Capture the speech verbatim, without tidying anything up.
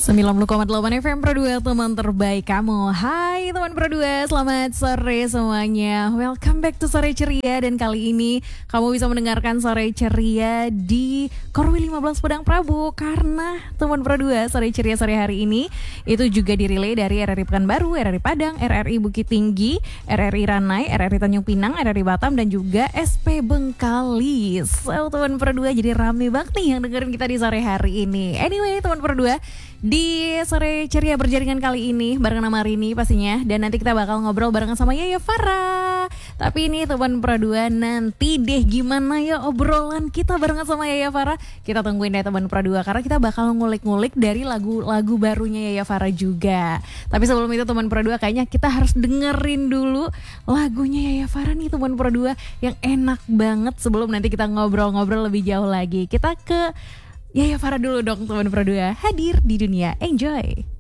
sembilan puluh koma delapan F M Pro dua, teman terbaik kamu. Hai teman Pro dua, selamat sore semuanya. Welcome back to Sore Ceria. Dan kali ini kamu bisa mendengarkan Sore Ceria di Korwil lima belas Padang Prabu. Karena teman Pro dua, Sore Ceria sore hari ini itu juga direlay dari R R I Pekanbaru, R R I Padang, R R I Bukit Tinggi, R R I Ranai, R R I Tanjung Pinang, R R I Batam, dan juga S P Bengkalis. So teman Pro dua, jadi rame banget nih yang dengerin kita di sore hari ini. Anyway teman Pro dua, di Sore Ceria berjaringan kali ini bareng sama Rini pastinya. Dan nanti kita bakal ngobrol barengan sama Yaya Farah. Tapi ini teman Pro dua, nanti deh gimana ya obrolan kita barengan sama Yaya Farah. Kita tungguin deh teman Pro dua, karena kita bakal ngulik-ngulik dari lagu-lagu barunya Yaya Farah juga. Tapi sebelum itu teman Pro dua, kayaknya kita harus dengerin dulu lagunya Yaya Farah nih teman Pro dua, yang enak banget. Sebelum nanti kita ngobrol-ngobrol lebih jauh lagi, kita ke Yaya Farah dulu dong teman Pro dua. Hadir di dunia, enjoy.